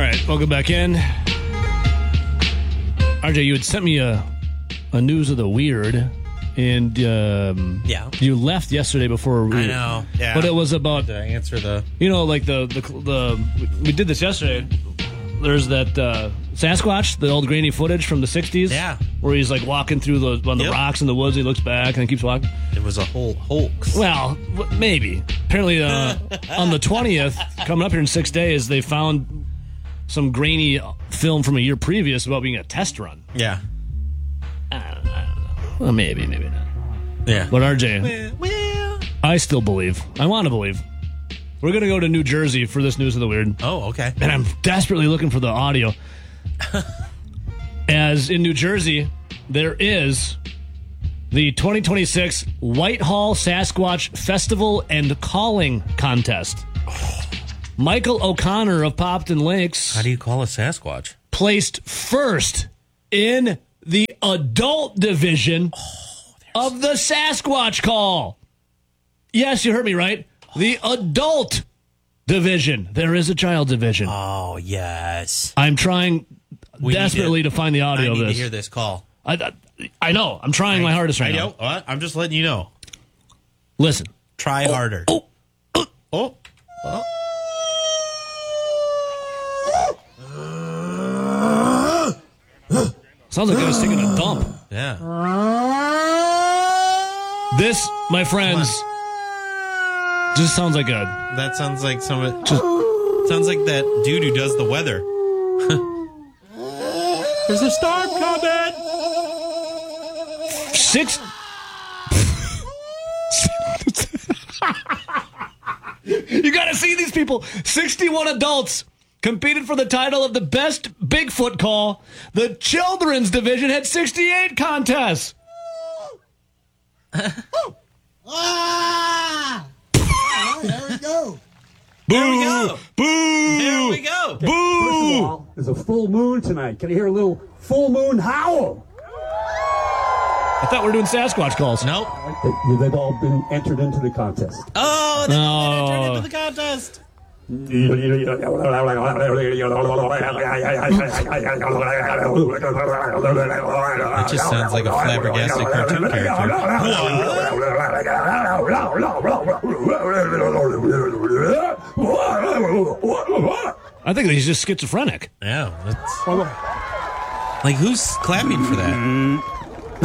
right, welcome back in. RJ, you had sent me a news of the weird, and you left yesterday before we... I know, yeah. But it was about... Did I answer the... You know, like the we did this yesterday. There's that Sasquatch, the old grainy footage from the 60s. Yeah. Where he's like walking through on the rocks in the woods, and he looks back and he keeps walking. It was a whole hoax. Well, maybe. Apparently, on the 20th, coming up here in 6 days, they found some grainy film from a year previous about being a test run. Yeah. I don't know. Well, maybe not. Yeah. But RJ, Well. I still believe. I want to believe. We're going to go to New Jersey for this news of the weird. Oh, okay. And I'm desperately looking for the audio. As in New Jersey, there is the 2026 Whitehall Sasquatch Festival and Calling Contest. Michael O'Connor of Popton Lakes How do you call a Sasquatch? placed first in the adult division of the Sasquatch Call. Yes, you heard me right. The adult division. There is a child division. Oh, yes. I'm trying desperately to find the audio of I need this. to hear this call. I know. I'm trying my hardest right now. What? I'm just letting you know. Listen. Try harder. Oh. Sounds like I was taking a dump. Yeah. This, my friends, just sounds like That sounds like sounds like that dude who does the weather. There's a storm coming. six. You got to see these people. 61 adults competed for the title of the best Bigfoot call. The children's division had 68 contests. There we go. Boo! There we go. Boo! There we go. Boo! First of all, there's a full moon tonight. Can you hear a little full moon howl? I thought we were doing Sasquatch calls. Nope. They've all been entered into the contest. Oh, they turned into the contest. It just sounds like a flabbergasted cartoon character. I think he's just schizophrenic. Yeah. Like, who's clapping for that?